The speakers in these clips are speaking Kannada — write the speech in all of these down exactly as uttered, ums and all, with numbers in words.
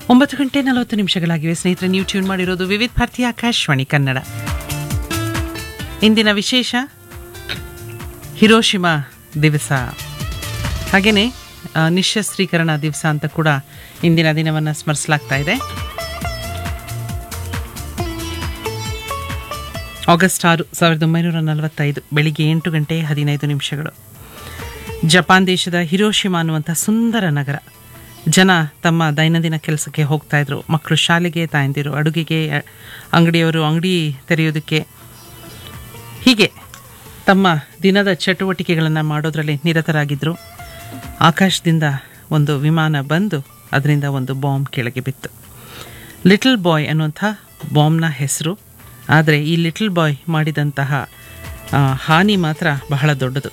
ಒಂಬತ್ತು ಗಂಟೆ ನಲವತ್ತು ನಿಮಿಷಗಳಾಗಿವೆ ಸ್ನೇಹಿತರೆ. ನೀವು ಟ್ಯೂನ್ ಮಾಡಿರೋದು ವಿವಿಧ ಭಾರತಿ ಆಕಾಶವಾಣಿ ಕನ್ನಡ. ಇಂದಿನ ವಿಶೇಷ ಹಿರೋಶಿಮಾ ದಿವಸ, ಹಾಗೆಯೇ ನಿಶಸ್ತ್ರೀಕರಣ ದಿವಸ ಅಂತ ಕೂಡ ಇಂದಿನ ದಿನವನ್ನು ಸ್ಮರಿಸಲಾಗ್ತಾ ಇದೆ. ಆಗಸ್ಟ್ ಆರು ಸಾವಿರದ ಒಂಬೈನೂರ ನಲವತ್ತೈದು ಬೆಳಿಗ್ಗೆ ಎಂಟು ಗಂಟೆ ಹದಿನೈದು ನಿಮಿಷಗಳು. ಜಪಾನ್ ದೇಶದ ಹಿರೋಶಿಮಾ ಅನ್ನುವಂಥ ಸುಂದರ ನಗರ. ಜನ ತಮ್ಮ ದೈನಂದಿನ ಕೆಲಸಕ್ಕೆ ಹೋಗ್ತಾ ಇದ್ರು. ಮಕ್ಕಳು ಶಾಲೆಗೆ, ತಾಯಂದಿರು ಅಡುಗೆಗೆ, ಅಂಗಡಿಯವರು ಅಂಗಡಿ ತೆರೆಯೋದಕ್ಕೆ, ಹೀಗೆ ತಮ್ಮ ದಿನದ ಚಟುವಟಿಕೆಗಳನ್ನು ಮಾಡೋದರಲ್ಲಿ ನಿರತರಾಗಿದ್ದರು. ಆಕಾಶದಿಂದ ಒಂದು ವಿಮಾನ ಬಂದು ಅದರಿಂದ ಒಂದು ಬಾಂಬ್ ಕೆಳಗೆ ಬಿತ್ತು. ಲಿಟಲ್ ಬಾಯ್ ಅನ್ನುವಂಥ ಬಾಂಬ್ನ ಹೆಸರು. ಆದರೆ ಈ ಲಿಟಲ್ ಬಾಯ್ ಮಾಡಿದಂತಹ ಹಾನಿ ಮಾತ್ರ ಬಹಳ ದೊಡ್ಡದು.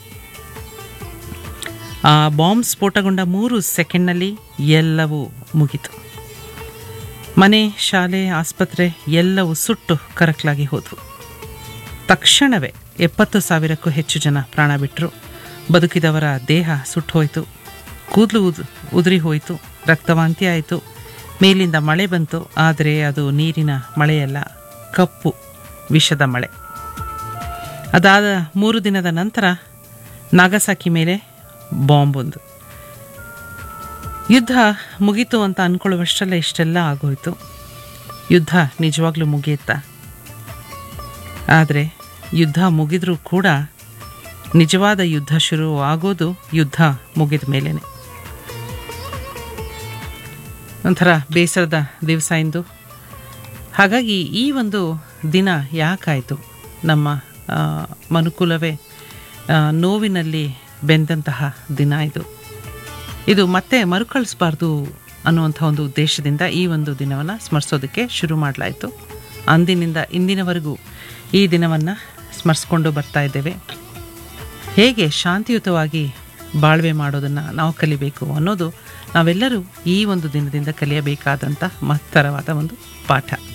ಆ ಬಾಂಬ್ ಸ್ಫೋಟಗೊಂಡ ಮೂರು ಸೆಕೆಂಡ್ನಲ್ಲಿ ಎಲ್ಲವೂ ಮುಗಿತು. ಮನೆ, ಶಾಲೆ, ಆಸ್ಪತ್ರೆ ಎಲ್ಲವೂ ಸುಟ್ಟು ಕರಕಲಾಗಿ ಹೋದವು. ತಕ್ಷಣವೇ ಎಪ್ಪತ್ತು ಸಾವಿರಕ್ಕೂ ಹೆಚ್ಚು ಜನ ಪ್ರಾಣ ಬಿಟ್ಟರು. ಬದುಕಿದವರ ದೇಹ ಸುಟ್ಟು ಹೋಯಿತು, ಕೂದಲು ಉದ್ ಉದುರಿ ಹೋಯಿತು, ರಕ್ತವಾಂತಿ ಆಯಿತು. ಮೇಲಿಂದ ಮಳೆ ಬಂತು, ಆದರೆ ಅದು ನೀರಿನ ಮಳೆಯಲ್ಲ, ಕಪ್ಪು ವಿಷದ ಮಳೆ. ಅದಾದ ಮೂರು ದಿನದ ನಂತರ ನಾಗಸಾಕಿ ಮೇಲೆ ಬಾಂಬ್ ಒಂದು. ಯುದ್ಧ ಮುಗೀತು ಅಂತ ಅಂದ್ಕೊಳ್ಳುವಷ್ಟರಲ್ಲೇ ಇಷ್ಟೆಲ್ಲ ಆಗೋಯ್ತು. ಯುದ್ಧ ನಿಜವಾಗ್ಲೂ ಮುಗಿಯುತ್ತಾ? ಆದರೆ ಯುದ್ಧ ಮುಗಿದ್ರೂ ಕೂಡ ನಿಜವಾದ ಯುದ್ಧ ಶುರು ಆಗೋದು ಯುದ್ಧ ಮುಗಿದ ಮೇಲೇ. ಒಂಥರ ಬೇಸರದ ದಿವಸ ಇಂದು. ಹಾಗಾಗಿ ಈ ಒಂದು ದಿನ ಯಾಕಾಯಿತು? ನಮ್ಮ ಮನುಕುಲವೇ ನೋವಿನಲ್ಲಿ ಬೆಂದಂತಹ ದಿನ ಇದು. ಇದು ಮತ್ತೆ ಮರುಕಳಿಸಬಾರ್ದು ಅನ್ನುವಂಥ ಒಂದು ಉದ್ದೇಶದಿಂದ ಈ ಒಂದು ದಿನವನ್ನು ಸ್ಮರಿಸೋದಕ್ಕೆ ಶುರು ಮಾಡಲಾಯಿತು. ಅಂದಿನಿಂದ ಇಂದಿನವರೆಗೂ ಈ ದಿನವನ್ನು ಸ್ಮರಿಸ್ಕೊಂಡು ಬರ್ತಾ ಇದ್ದೇವೆ. ಹೇಗೆ ಶಾಂತಿಯುತವಾಗಿ ಬಾಳ್ವೆ ಮಾಡೋದನ್ನು ನಾವು ಕಲಿಬೇಕು ಅನ್ನೋದು ನಾವೆಲ್ಲರೂ ಈ ಒಂದು ದಿನದಿಂದ ಕಲಿಯಬೇಕಾದಂಥ ಮಹತ್ತರವಾದ ಒಂದು ಪಾಠ.